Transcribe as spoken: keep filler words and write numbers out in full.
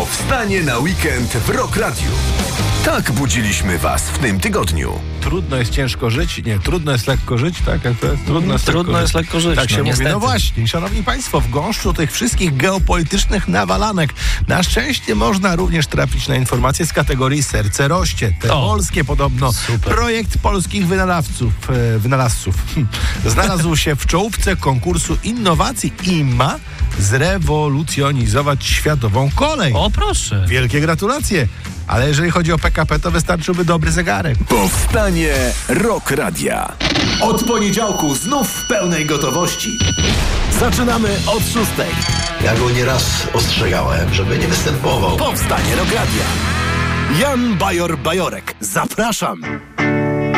Powstanie na weekend w Rock Radiu. Tak budziliśmy was w tym tygodniu. Trudno jest ciężko żyć? Nie, trudno jest lekko żyć, tak? Jak to jest? Trudno jest, Trudno lekko, jest żyć. lekko żyć. Tak się no, mówi. niestety. No właśnie, szanowni państwo, w gąszczu tych wszystkich geopolitycznych nawalanek na szczęście można również trafić na informacje z kategorii Serce roście. Te O, polskie podobno. super. Projekt polskich wynalazców, e, wynalazców hm, znalazł się w czołówce konkursu innowacji i ma zrewolucjonizować światową kolej. O, proszę. Wielkie gratulacje. Ale jeżeli chodzi o P K P, to wystarczyłby dobry zegarek. Powstanie Rock Radia. Od poniedziałku znów w pełnej gotowości. Zaczynamy od szóstej. Ja go nieraz ostrzegałem, żeby nie występował. Powstanie Rock Radia. Jan Bajor-Bajorek. Zapraszam.